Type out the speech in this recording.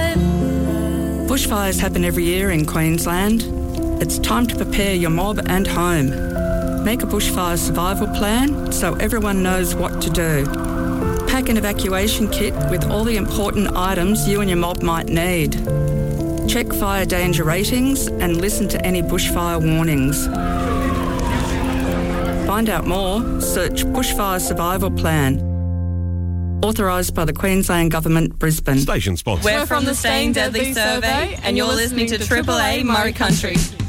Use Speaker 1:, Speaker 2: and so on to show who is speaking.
Speaker 1: Bushfires happen every year in Queensland. It's time to prepare your mob and home. Make a bushfire survival plan so everyone knows what to do. Pack an evacuation kit with all the important items you and your mob might need. Check fire danger ratings and listen to any bushfire warnings. Find out more, search Bushfire Survival Plan. Authorised by the Queensland Government, Brisbane.
Speaker 2: Station sponsor.
Speaker 3: We're from the Staying Deadly Survey and you're listening to Triple A Murray Country.